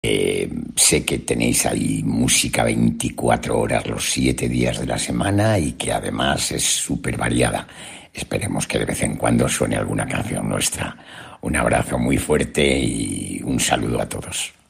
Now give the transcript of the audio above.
Sé que tenéis ahí música 24 horas los 7 días de la semana y que además es súper variada. Esperemos que de vez en cuando suene alguna canción nuestra. Un abrazo muy fuerte y un saludo a todos.